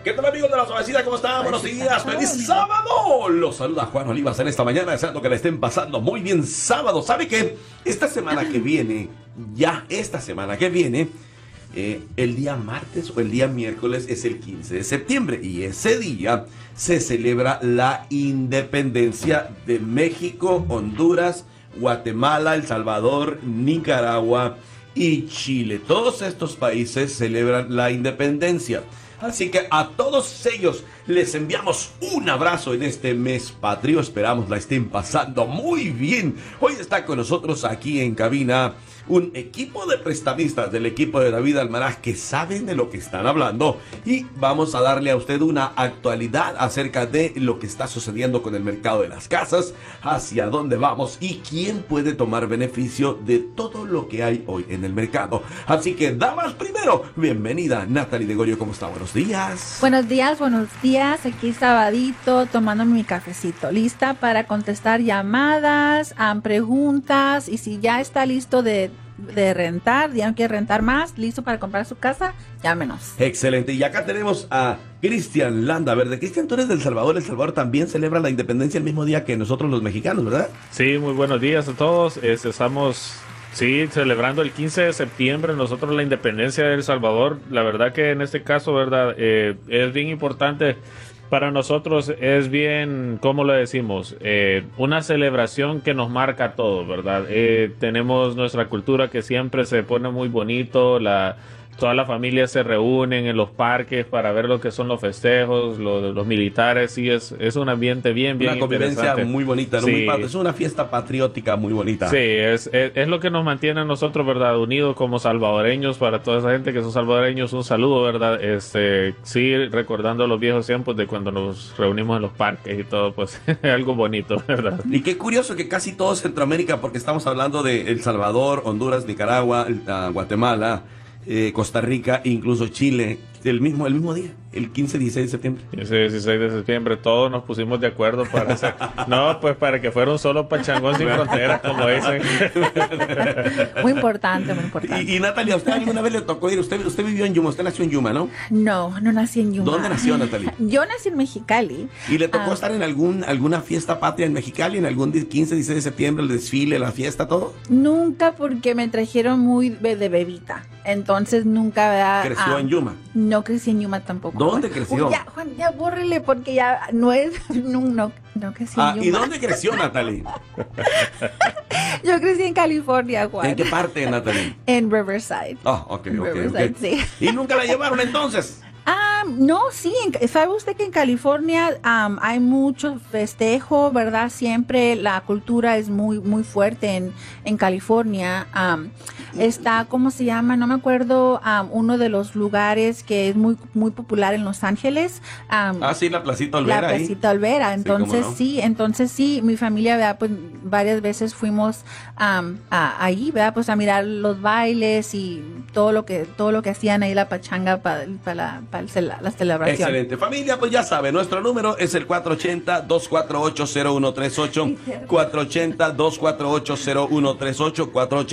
¿Qué tal, amigos de la Suavecita? ¿Cómo están? Buenos días, feliz sábado. Los saluda Juan Olivas en esta mañana, deseando que la estén pasando muy bien sábado. ¿Sabe qué? Esta semana que viene, el día martes o el día miércoles es el 15 de septiembre y ese día se celebra la independencia de México, Honduras, Guatemala, El Salvador, Nicaragua y Chile. Todos estos países celebran la independencia. Así que a todos ellos les enviamos un abrazo en este mes patrio. Esperamos la estén pasando muy bien. Hoy está con nosotros aquí en cabina un equipo de prestamistas del equipo de David Almaraz que saben de lo que están hablando, y vamos a darle a usted una actualidad acerca de lo que está sucediendo con el mercado de las casas, hacia dónde vamos y quién puede tomar beneficio de todo lo que hay hoy en el mercado. Así que, damas primero, bienvenida Natalie de Gorio. ¿Cómo está? Buenos días. Buenos días. Aquí sabadito, tomando mi cafecito, lista para contestar llamadas, preguntas, y si ya está listo de rentar, ya no quiere rentar más, listo para comprar su casa, llámenos. Excelente. Y acá tenemos a Cristian Landa Verde. Cristian, tú eres del Salvador. El Salvador también celebra la independencia el mismo día que nosotros los mexicanos, ¿verdad? Sí, muy buenos días a todos. Estamos celebrando el 15 de septiembre nosotros la independencia de El Salvador. La verdad que en este caso, ¿verdad? Es bien importante para nosotros, es bien, ¿cómo lo decimos? Una celebración que nos marca a todos, ¿verdad? Tenemos nuestra cultura que siempre se pone muy bonito, toda la familia se reúnen en los parques para ver lo que son los festejos, los militares. Sí, es un ambiente bien una convivencia muy bonita, ¿no? Sí. Es una fiesta patriótica muy bonita. Sí, es lo que nos mantiene a nosotros, ¿verdad? Unidos como salvadoreños. Para toda esa gente que son salvadoreños, un saludo, ¿verdad? Sí, recordando los viejos tiempos de cuando nos reunimos en los parques y todo, pues algo bonito, ¿verdad? Y qué curioso que casi todo Centroamérica, porque estamos hablando de El Salvador, Honduras, Nicaragua, Guatemala, Costa Rica, incluso Chile, el mismo día, el 15-16 de septiembre. Ese 16 de septiembre todos nos pusimos de acuerdo para hacer, para que fuera un solo pachangón sin fronteras, como dicen. Muy importante. Y Natalia, ¿a usted alguna vez le tocó ir? Usted vivió en Yuma, usted nació en Yuma, ¿no? No nací en Yuma. ¿Dónde nació, Natalia? Yo nací en Mexicali. ¿Y le tocó estar en alguna fiesta patria en Mexicali, en algún 15-16 de septiembre, el desfile, la fiesta, todo? Nunca, porque me trajeron muy de bebita. Entonces nunca, ¿verdad? ¿Creció en Yuma? No crecí en Yuma tampoco. ¿Dónde creció? Uy, Juan, ya bórrele, porque ya no crecí en Yuma. ¿Y dónde creció, Natalie? Yo crecí en California, Juan. ¿En qué parte, Natalie? En Riverside. Ok. Riverside, sí. ¿Y nunca la llevaron entonces? No, sí, ¿sabe usted que en California hay mucho festejo, verdad? Siempre la cultura es muy, muy fuerte en California. Está, ¿cómo se llama? No me acuerdo, uno de los lugares que es muy, muy popular en Los Ángeles. Sí, la Placita Olvera. La Placita Olvera. Entonces, sí, mi familia, ¿verdad? Pues varias veces fuimos ahí, ¿verdad? Pues a mirar los bailes y todo lo que hacían ahí, la pachanga para la celebración. Excelente. Familia, pues ya sabe, nuestro número es el 480-248-0138, 480-248-0138,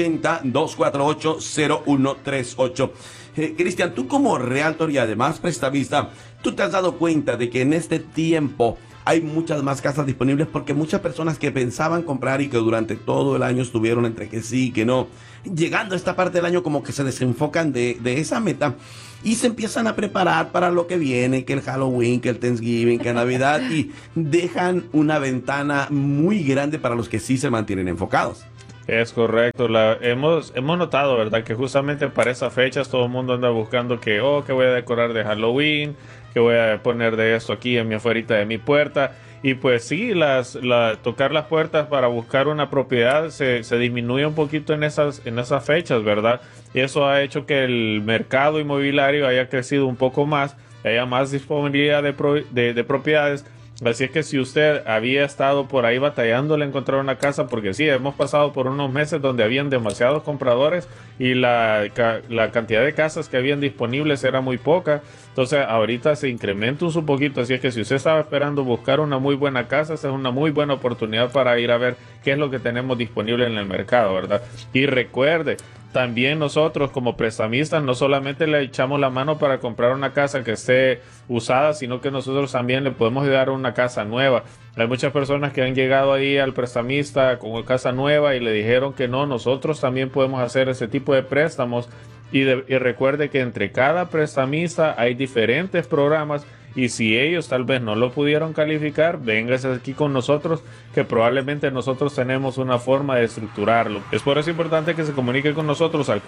480-248-0138. Cristian, tú como realtor y además prestamista, ¿tú te has dado cuenta de que en este tiempo hay muchas más casas disponibles? Porque muchas personas que pensaban comprar y que durante todo el año estuvieron entre que sí y que no, llegando a esta parte del año como que se desenfocan de esa meta y se empiezan a preparar para lo que viene, que el Halloween, que el Thanksgiving, que Navidad, y dejan una ventana muy grande para los que sí se mantienen enfocados. Es correcto, hemos notado, ¿verdad? Que justamente para esas fechas todo el mundo anda buscando que voy a decorar de Halloween, que voy a poner de esto aquí en mi afuerita de mi puerta. Y pues sí, tocar las puertas para buscar una propiedad se disminuye un poquito en esas fechas, ¿verdad? Y eso ha hecho que el mercado inmobiliario haya crecido un poco más, haya más disponibilidad de propiedades. Así es que si usted había estado por ahí batallándole a encontrar una casa, porque sí, hemos pasado por unos meses donde habían demasiados compradores y la cantidad de casas que habían disponibles era muy poca. Entonces ahorita se incrementa un poquito, así es que si usted estaba esperando buscar una muy buena casa, esta es una muy buena oportunidad para ir a ver qué es lo que tenemos disponible en el mercado, ¿verdad? Y recuerde, también nosotros como prestamistas no solamente le echamos la mano para comprar una casa que esté usada, sino que nosotros también le podemos ayudar a una casa nueva. Hay muchas personas que han llegado ahí al prestamista con una casa nueva y le dijeron que no, nosotros también podemos hacer ese tipo de préstamos. Y recuerde que entre cada prestamista hay diferentes programas, y si ellos tal vez no lo pudieron calificar, véngase aquí con nosotros, que probablemente nosotros tenemos una forma de estructurarlo. Es por eso importante que se comunique con nosotros al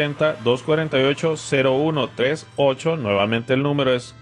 480-248-0138. Nuevamente el número es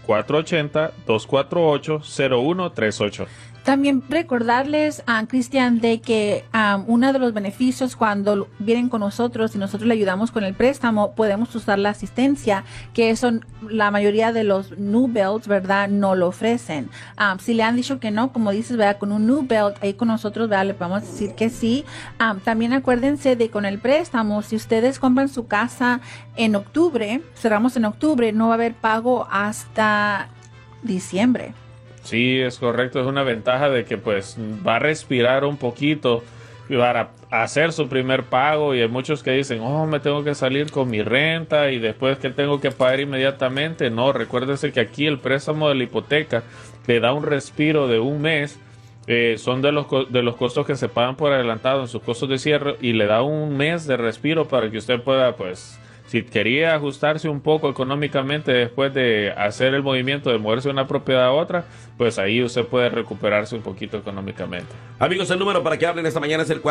480-248-0138. También recordarles, Cristian, de que uno de los beneficios cuando vienen con nosotros y nosotros le ayudamos con el préstamo, podemos usar la asistencia, que eso la mayoría de los new builds, ¿verdad?, no lo ofrecen. Si le han dicho que no, como dices, ¿verdad?, con un new build, ahí con nosotros, ¿verdad?, le podemos decir que sí. También acuérdense de con el préstamo, si ustedes compran su casa en octubre, cerramos en octubre, no va a haber pago hasta diciembre. Sí, es correcto, es una ventaja de que pues va a respirar un poquito para hacer su primer pago, y hay muchos que dicen, oh, me tengo que salir con mi renta y después que tengo que pagar inmediatamente. No, recuérdense que aquí el préstamo de la hipoteca le da un respiro de un mes, son de los costos que se pagan por adelantado en sus costos de cierre, y le da un mes de respiro para que usted pueda, pues, si quería ajustarse un poco económicamente después de hacer el movimiento de moverse de una propiedad a otra, pues ahí usted puede recuperarse un poquito económicamente. Amigos, el número para que hablen esta mañana es el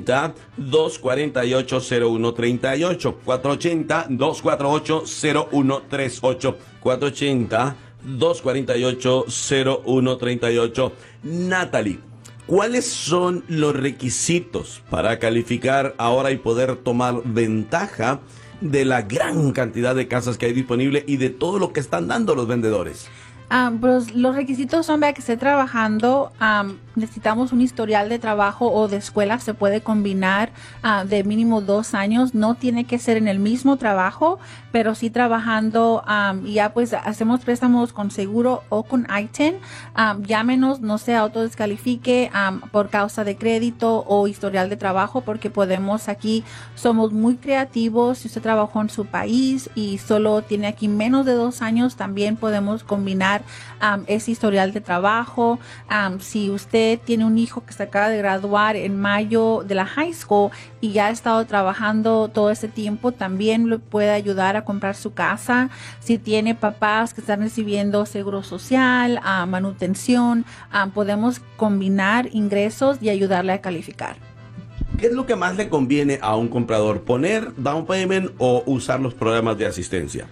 480-248-0138. 480-248-0138. 480-248-0138. Natalie, ¿cuáles son los requisitos para calificar ahora y poder tomar ventaja de la gran cantidad de casas que hay disponible y de todo lo que están dando los vendedores? Pues los requisitos son, vea, que esté trabajando, necesitamos un historial de trabajo o de escuela, se puede combinar de mínimo 2 años, no tiene que ser en el mismo trabajo, pero sí trabajando, ya pues hacemos préstamos con seguro o con ITIN. Llámenos, no se autodescalifique por causa de crédito o historial de trabajo, porque podemos aquí, somos muy creativos. Si usted trabajó en su país y solo tiene aquí menos de 2 años, también podemos combinar ese historial de trabajo. Si usted tiene un hijo que se acaba de graduar en mayo de la high school y ya ha estado trabajando todo ese tiempo, también le puede ayudar a comprar su casa. Si tiene papás que están recibiendo seguro social, manutención, podemos combinar ingresos y ayudarle a calificar. ¿Qué es lo que más le conviene a un comprador? ¿Poner down payment o usar los programas de asistencia?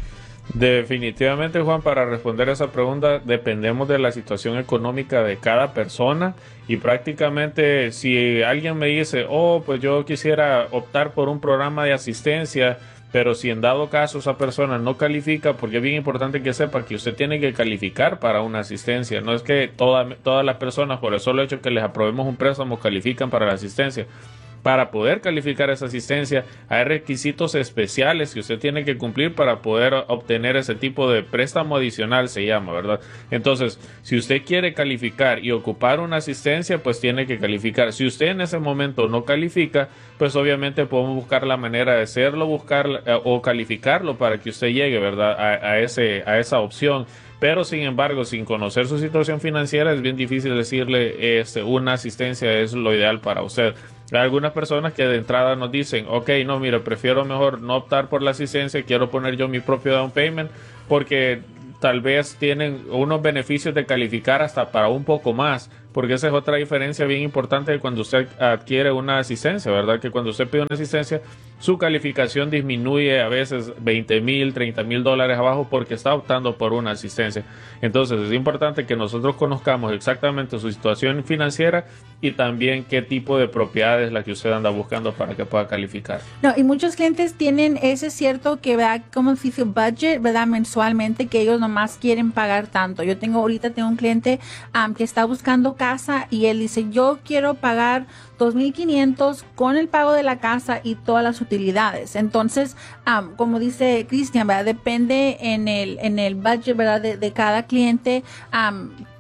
Definitivamente, Juan, para responder a esa pregunta dependemos de la situación económica de cada persona, y prácticamente si alguien me dice, oh, pues yo quisiera optar por un programa de asistencia, pero si en dado caso esa persona no califica, porque es bien importante que sepa que usted tiene que calificar para una asistencia. No es que todas las personas, por el solo hecho que les aprobemos un préstamo, califican para la asistencia. Para poder calificar esa asistencia hay requisitos especiales que usted tiene que cumplir para poder obtener ese tipo de préstamo adicional, se llama, ¿verdad? Entonces, si usted quiere calificar y ocupar una asistencia, pues tiene que calificar. Si usted en ese momento no califica, pues obviamente podemos buscar la manera de hacerlo, o calificarlo para que usted llegue, ¿verdad?, a esa opción. Pero sin embargo, sin conocer su situación financiera, es bien difícil decirle una asistencia es lo ideal para usted. Hay algunas personas que de entrada nos dicen, ok, no, mira, prefiero mejor no optar por la asistencia, quiero poner yo mi propio down payment, porque tal vez tienen unos beneficios de calificar hasta para un poco más, porque esa es otra diferencia bien importante de cuando usted adquiere una asistencia, ¿verdad? Que cuando usted pide una asistencia, su calificación disminuye a veces $20,000, $30,000 abajo porque está optando por una asistencia. Entonces es importante que nosotros conozcamos exactamente su situación financiera y también qué tipo de propiedad es la que usted anda buscando para que pueda calificar. No, y muchos clientes tienen ese cierto que va como si dice budget, ¿verdad?, mensualmente, que ellos nomás quieren pagar tanto. Ahorita tengo un cliente que está buscando casa y él dice, yo quiero pagar $2,500 con el pago de la casa y todas las utilidades. Entonces, como dice Cristian, ¿verdad?, depende en el budget, ¿verdad?, de cada cliente.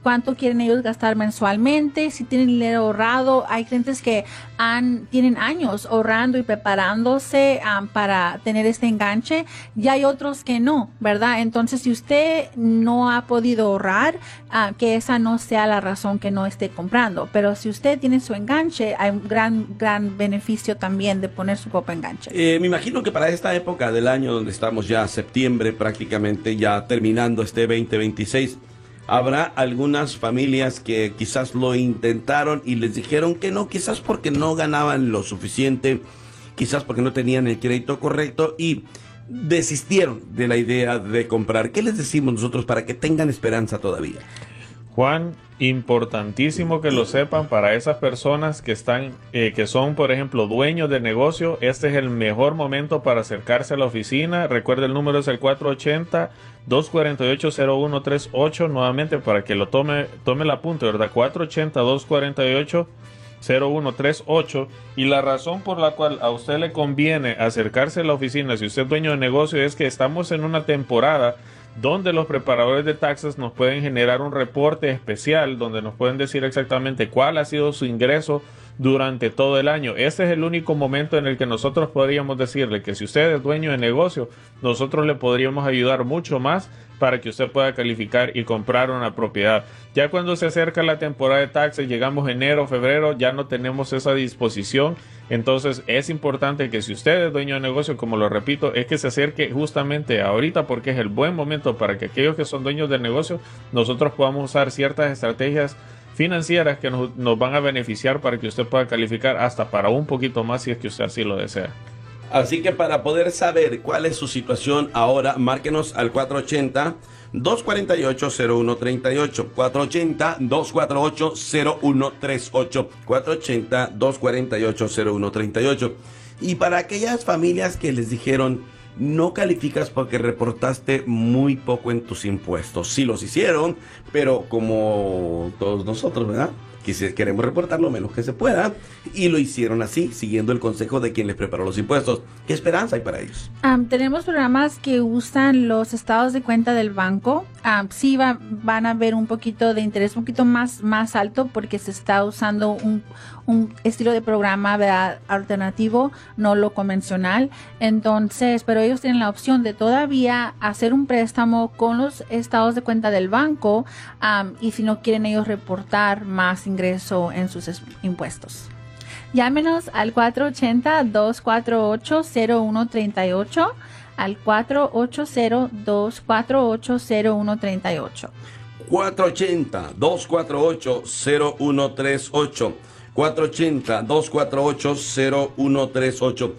cuánto quieren ellos gastar mensualmente, si tienen dinero ahorrado. Hay clientes que tienen años ahorrando y preparándose para tener este enganche, y hay otros que no, ¿verdad? Entonces, si usted no ha podido ahorrar, que esa no sea la razón que no esté comprando, pero si usted tiene su enganche, hay un gran beneficio también de poner su copa enganche. Me imagino que para esta época del año, donde estamos ya septiembre, prácticamente ya terminando este 2026, habrá algunas familias que quizás lo intentaron y les dijeron que no, quizás porque no ganaban lo suficiente, quizás porque no tenían el crédito correcto y desistieron de la idea de comprar. ¿Qué les decimos nosotros para que tengan esperanza todavía? Juan, importantísimo que lo sepan para esas personas que están, que son, por ejemplo, dueños de negocio. Este es el mejor momento para acercarse a la oficina. Recuerde, el número es el 480-248-0138. Nuevamente, para que lo tome el apunte, ¿verdad? 480-248-0138. Y la razón por la cual a usted le conviene acercarse a la oficina, si usted es dueño de negocio, es que estamos en una temporada donde los preparadores de taxes nos pueden generar un reporte especial donde nos pueden decir exactamente cuál ha sido su ingreso durante todo el año. Este es el único momento en el que nosotros podríamos decirle que si usted es dueño de negocio, nosotros le podríamos ayudar mucho más para que usted pueda calificar y comprar una propiedad. Ya cuando se acerca la temporada de taxes, llegamos enero, febrero, ya no tenemos esa disposición. Entonces es importante que si usted es dueño de negocio, como lo repito, es que se acerque justamente ahorita, porque es el buen momento para que aquellos que son dueños de negocio, nosotros podamos usar ciertas estrategias financieras que nos van a beneficiar para que usted pueda calificar hasta para un poquito más si es que usted así lo desea. Así que para poder saber cuál es su situación ahora, márquenos al 480-248-0138, 480-248-0138, 480-248-0138. Y para aquellas familias que les dijeron, no calificas porque reportaste muy poco en tus impuestos. Sí los hicieron, pero como todos nosotros, ¿verdad? Queremos reportar lo menos que se pueda, y lo hicieron así, siguiendo el consejo de quien les preparó los impuestos. ¿Qué esperanza hay para ellos? Tenemos programas que usan los estados de cuenta del banco. Sí van a ver un poquito de interés, un poquito más alto, porque se está usando un estilo de programa, ¿verdad?, alternativo, no lo convencional. Entonces, pero ellos tienen la opción de todavía hacer un préstamo con los estados de cuenta del banco, y si no quieren ellos reportar más ingreso en sus impuestos. Llámenos al 480-248-0138, al 480-248-0138. 480-248-0138. 480-248-0138.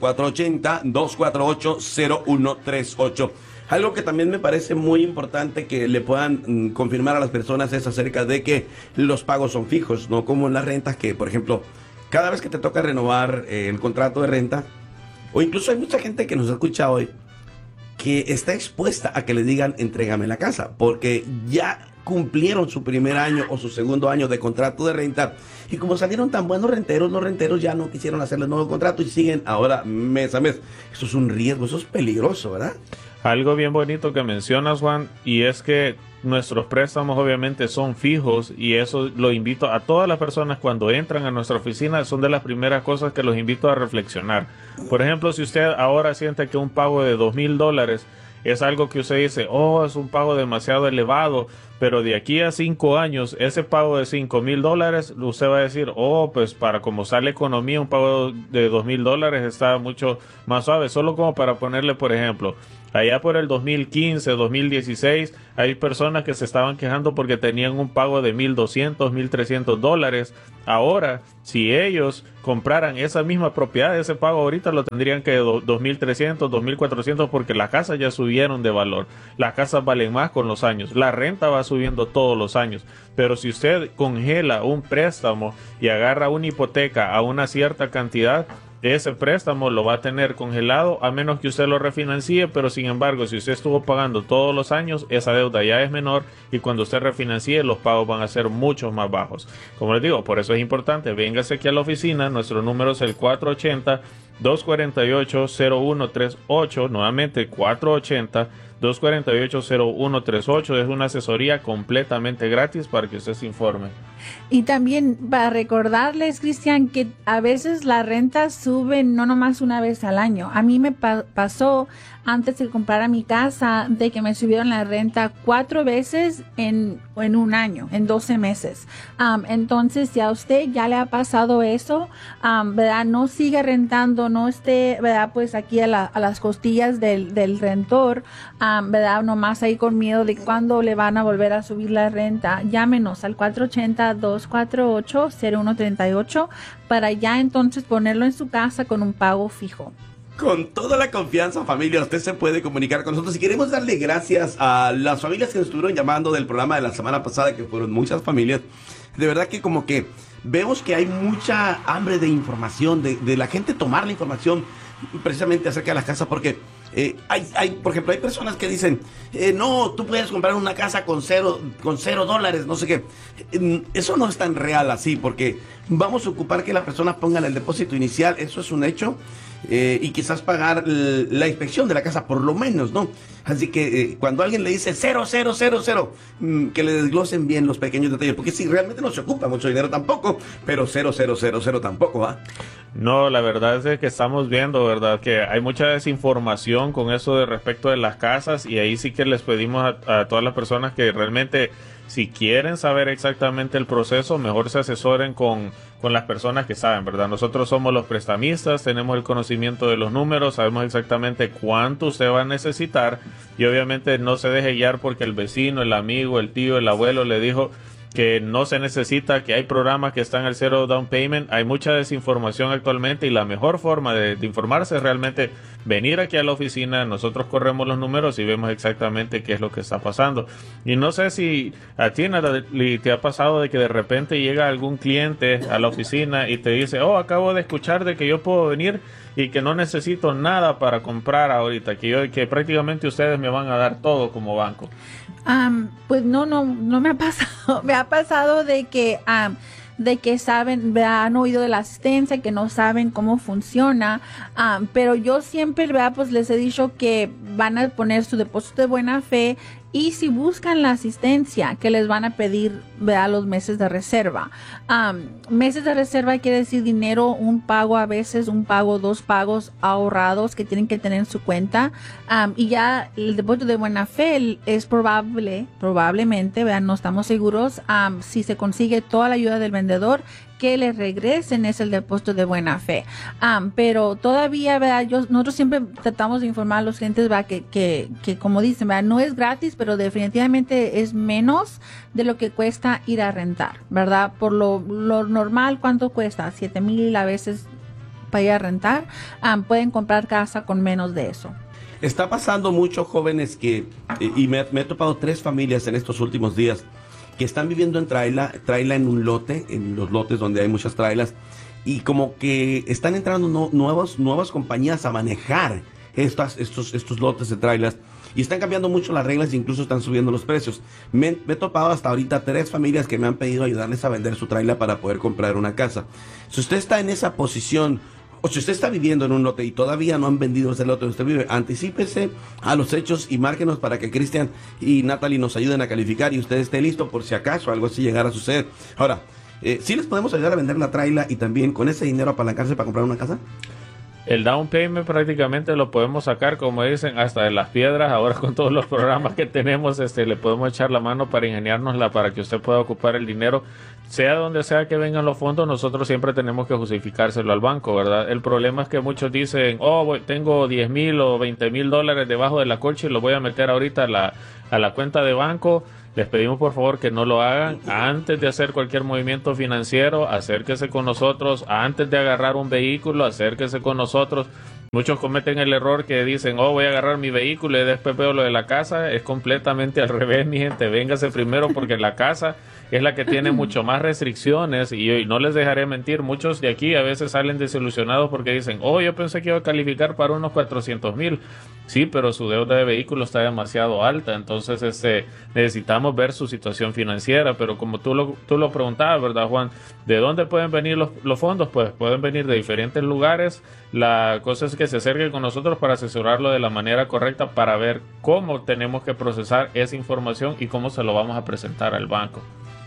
480-248-0138. Algo que también me parece muy importante que le puedan confirmar a las personas es acerca de que los pagos son fijos, no como en las rentas, que por ejemplo, cada vez que te toca renovar el contrato de renta, o incluso hay mucha gente que nos escucha hoy que está expuesta a que le digan entrégame la casa, porque ya cumplieron su primer año o su segundo año de contrato de renta, y como salieron tan buenos renteros, los renteros ya no quisieron hacerle nuevo contrato y siguen ahora mes a mes. Eso es un riesgo, eso es peligroso, ¿verdad? Algo bien bonito que mencionas, Juan, y es que nuestros préstamos obviamente son fijos, y eso lo invito a todas las personas cuando entran a nuestra oficina, son de las primeras cosas que los invito a reflexionar. Por ejemplo, si usted ahora siente que un pago de $2,000 es algo que usted dice, oh, es un pago demasiado elevado, pero de aquí a 5 años, ese pago de $5,000, usted va a decir, oh, pues para como sale la economía, un pago de $2,000 está mucho más suave. Solo como para ponerle, por ejemplo, allá por el 2015, 2016, hay personas que se estaban quejando porque tenían un pago de $1,200, $1,300. Ahora, si ellos compraran esa misma propiedad, ese pago ahorita lo tendrían que $2,300, $2,400, porque las casas ya subieron de valor. Las casas valen más con los años. La renta va subiendo todos los años. Pero si usted congela un préstamo y agarra una hipoteca a una cierta cantidad, ese préstamo lo va a tener congelado a menos que usted lo refinancie, pero sin embargo, si usted estuvo pagando todos los años, esa deuda ya es menor, y cuando usted refinancie, los pagos van a ser mucho más bajos. Como les digo, por eso es importante, véngase aquí a la oficina. Nuestro número es el 480-248-0138, nuevamente 480 248-0138. Es una asesoría completamente gratis para que usted se informe. Y también para recordarles, Cristian, que a veces las rentas suben no nomás una vez al año. A mí me pasó antes de comprar mi casa de que me subieron la renta 4 veces en un año, en 12 meses. Entonces, si a usted ya le ha pasado eso, ¿verdad? No siga rentando, no esté, ¿verdad? Pues aquí a las costillas del rentor, ¿verdad? Nomás ahí con miedo de cuándo le van a volver a subir la renta. Llámenos al 480-248-0138 para ya entonces ponerlo en su casa con un pago fijo. Con toda la confianza, familia, usted se puede comunicar con nosotros y queremos darle gracias a las familias que nos estuvieron llamando del programa de la semana pasada, que fueron muchas familias. De verdad que como que vemos que hay mucha hambre de información, de la gente tomar la información precisamente acerca de las casas, porque por ejemplo, hay personas que dicen, no, tú puedes comprar una casa con $0, no sé qué. Eso no es tan real así, porque vamos a ocupar que las personas pongan el depósito inicial, eso es un hecho, y quizás pagar la inspección de la casa por lo menos, ¿no? Así que cuando alguien le dice 0, 0, 0, 0, que le desglosen bien los pequeños detalles, porque sí, realmente no se ocupa mucho dinero tampoco, pero 0, 0, 0, 0 tampoco, ¿va? No, la verdad es que estamos viendo, ¿verdad? Que hay mucha desinformación con eso de respecto de las casas, y ahí sí que les pedimos a todas las personas que realmente, si quieren saber exactamente el proceso, mejor se asesoren con las personas que saben, ¿verdad? Nosotros somos los prestamistas, tenemos el conocimiento de los números, sabemos exactamente cuánto usted va a necesitar, y obviamente no se deje guiar porque el vecino, el amigo, el tío, el abuelo le dijo que no se necesita, que hay programas que están al 0 down payment. Hay mucha desinformación actualmente, y la mejor forma de informarse es realmente venir aquí a la oficina. Nosotros corremos los números y vemos exactamente qué es lo que está pasando. Y no sé si a ti, Natalie, te ha pasado de que de repente llega algún cliente a la oficina y te dice, oh, acabo de escuchar de que yo puedo venir y que no necesito nada para comprar ahorita, que prácticamente ustedes me van a dar todo como banco. Pues no me ha pasado. Me ha pasado de que saben, han oído de la asistencia, que no saben cómo funciona, pero yo siempre, ¿verdad? Pues les he dicho que van a poner su depósito de buena fe, y si buscan la asistencia, que les van a pedir, ¿verdad? Los meses de reserva. Meses de reserva quiere decir dinero, un pago a veces, un pago, 2 pagos ahorrados que tienen que tener en su cuenta, y ya el depósito de buena fe es probablemente, ¿verdad? No estamos seguros, si se consigue toda la ayuda del vendedor, que les regresen es el depósito de buena fe. Pero todavía, ¿verdad? Nosotros siempre tratamos de informar a los clientes, ¿verdad? Que como dicen, ¿verdad? No es gratis, pero definitivamente es menos de lo que cuesta ir a rentar, ¿verdad? Por lo normal, ¿cuánto cuesta? 7,000 a veces para ir a rentar. Pueden comprar casa con menos de eso. Está pasando muchos jóvenes y me he topado 3 familias en estos últimos días que están viviendo en traila en un lote, en los lotes donde hay muchas trailas, y como que están entrando nuevas compañías a manejar estos lotes de trailas, y están cambiando mucho las reglas, e incluso están subiendo los precios. Me he topado hasta ahorita 3 familias que me han pedido ayudarles a vender su traila para poder comprar una casa. Si usted está en esa posición, o si usted está viviendo en un lote y todavía no han vendido ese lote donde usted vive, anticípese a los hechos y márquenos para que Cristian y Natalie nos ayuden a calificar y usted esté listo por si acaso algo así llegara a suceder. Ahora, ¿sí les podemos ayudar a vender la traila y también con ese dinero apalancarse para comprar una casa? El down payment prácticamente lo podemos sacar, como dicen, hasta de las piedras. Ahora con todos los programas que tenemos, le podemos echar la mano para ingeniárnosla para que usted pueda ocupar el dinero. Sea donde sea que vengan los fondos, nosotros siempre tenemos que justificárselo al banco, ¿verdad? El problema es que muchos dicen, tengo 10,000 o 20,000 dólares debajo de la colcha y lo voy a meter ahorita a la cuenta de banco. Les pedimos por favor que no lo hagan. Antes de hacer cualquier movimiento financiero, acérquese con nosotros. Antes de agarrar un vehículo, acérquese con nosotros. Muchos cometen el error que dicen, voy a agarrar mi vehículo y después veo lo de la casa. Es completamente al revés, mi gente. Véngase primero, porque la casa es la que tiene mucho más restricciones, y no les dejaré mentir, muchos de aquí a veces salen desilusionados porque dicen, yo pensé que iba a calificar para unos 400,000. sí, pero su deuda de vehículo está demasiado alta, entonces necesitamos ver su situación financiera, pero como tú lo preguntabas, ¿verdad, Juan? ¿De dónde pueden venir los fondos? Pues pueden venir de diferentes lugares. La cosa es que se acerque con nosotros para asesorarlo de la manera correcta, para ver cómo tenemos que procesar esa información y cómo se lo vamos a presentar al banco.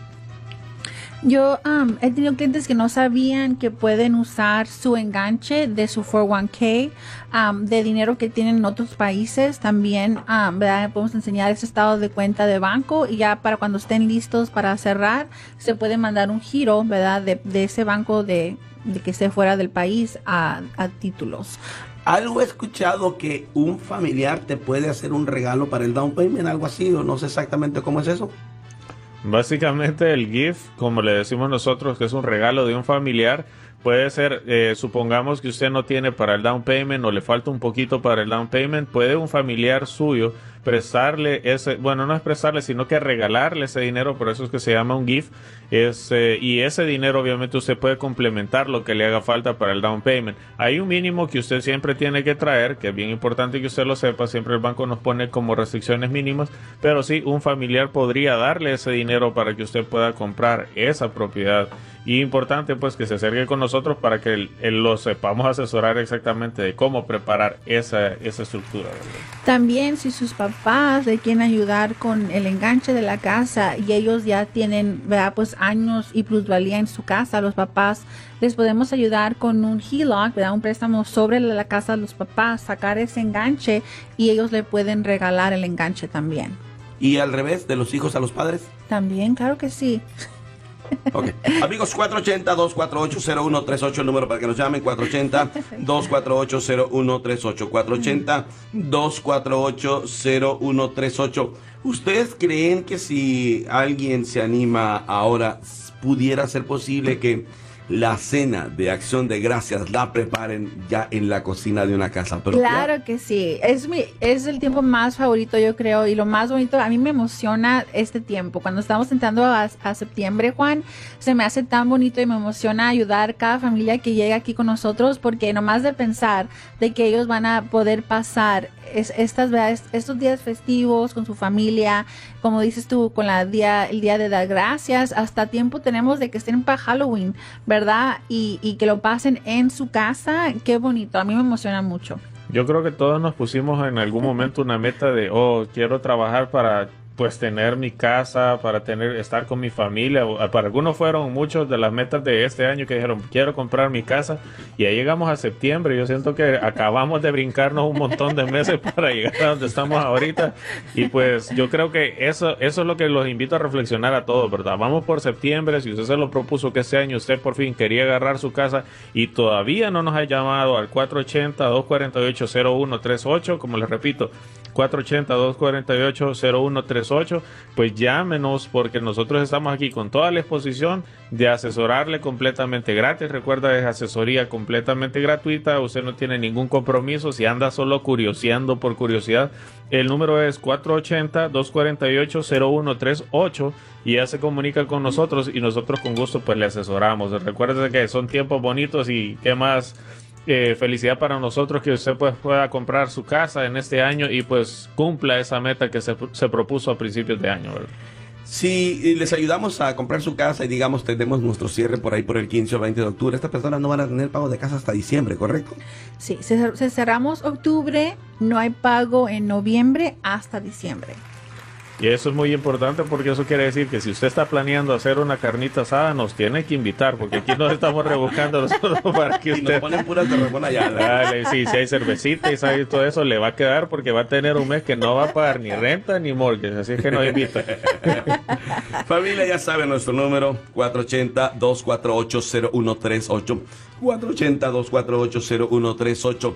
Yo he tenido clientes que no sabían que pueden usar su enganche de su 401k, de dinero que tienen en otros países. También, ¿verdad? Podemos enseñar ese estado de cuenta de banco, y ya para cuando estén listos para cerrar, se puede mandar un giro, ¿verdad? De ese banco de que esté fuera del país a títulos. Algo he escuchado que un familiar te puede hacer un regalo para el down payment, algo así, o no sé exactamente cómo es eso. Básicamente el gift, como le decimos nosotros, que es un regalo de un familiar, puede ser, supongamos que usted no tiene para el down payment o le falta un poquito para el down payment, puede un familiar suyo prestarle bueno, no es prestarle, sino que regalarle ese dinero, por eso es que se llama un gift, y ese dinero obviamente usted puede complementar lo que le haga falta para el down payment. Hay un mínimo que usted siempre tiene que traer, que es bien importante que usted lo sepa, siempre el banco nos pone como restricciones mínimas, pero sí, un familiar podría darle ese dinero para que usted pueda comprar esa propiedad. Y importante pues que se acerque con nosotros para que lo sepamos asesorar exactamente de cómo preparar esa estructura, ¿verdad? También si sus papás le quieren ayudar con el enganche de la casa y ellos ya tienen, ¿verdad? Pues años y plusvalía en su casa, los papás les podemos ayudar con un HELOC, ¿verdad? Un préstamo sobre la casa de los papás, sacar ese enganche, y ellos le pueden regalar el enganche también. ¿Y al revés, de los hijos a los padres? También, claro que sí. Okay. Amigos, 480-248-0138, el número para que nos llamen, 480-248-0138, 480-248-0138. ¿Ustedes creen que si alguien se anima ahora, pudiera ser posible que la cena de Acción de Gracias la preparen ya en la cocina de una casa propia? Claro que sí, es el tiempo más favorito, yo creo, y lo más bonito, a mí me emociona este tiempo. Cuando estamos entrando a septiembre, Juan, se me hace tan bonito y me emociona ayudar a cada familia que llega aquí con nosotros, porque nomás de pensar de que ellos van a poder pasar estos días festivos con su familia, como dices tú, con el día de dar gracias, hasta tiempo tenemos de que estén para Halloween, ¿verdad? Y que lo pasen en su casa, qué bonito, a mí me emociona mucho. Yo creo que todos nos pusimos en algún momento una meta de, quiero trabajar para pues tener mi casa, para estar con mi familia. Para algunos fueron muchos de las metas de este año que dijeron, quiero comprar mi casa, y ahí llegamos a septiembre. Yo siento que acabamos de brincarnos un montón de meses para llegar a donde estamos ahorita, y pues yo creo que eso es lo que los invito a reflexionar a todos, ¿verdad? Vamos por septiembre. Si usted se lo propuso que este año usted por fin quería agarrar su casa y todavía no nos ha llamado al 480-248-0138, como les repito, 480-248-0138, pues llámenos, porque nosotros estamos aquí con toda la exposición de asesorarle completamente gratis. Recuerda, es asesoría completamente gratuita, usted no tiene ningún compromiso. Si anda solo curioseando por curiosidad, el número es 480-248-0138 y ya se comunica con nosotros y nosotros con gusto pues le asesoramos. Recuerde que son tiempos bonitos y qué más felicidad para nosotros que usted pues pueda comprar su casa en este año y pues cumpla esa meta que se propuso a principios de año, ¿verdad? Si les ayudamos a comprar su casa y digamos tenemos nuestro cierre por ahí por el 15 o 20 de octubre, estas personas no van a tener pago de casa hasta diciembre, ¿correcto? Sí, cerramos octubre, no hay pago en noviembre hasta diciembre. Y eso es muy importante, porque eso quiere decir que si usted está planeando hacer una carnita asada, nos tiene que invitar, porque aquí nos estamos rebuscando nosotros para que usted... Y nos ponen pura terremona allá. Dale, sí, si hay cervecita y sabe todo eso, le va a quedar, porque va a tener un mes que no va a pagar ni renta ni mortgage, así es que nos invita. Familia, ya sabe nuestro número, 480-248-0138. 480-248-0138,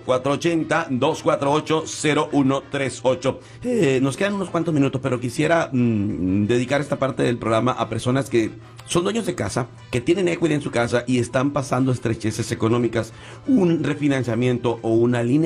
480-248-0138. Nos quedan unos cuantos minutos, pero quisiera dedicar esta parte del programa a personas que son dueños de casa, que tienen equity en su casa y están pasando estrecheces económicas, un refinanciamiento o una línea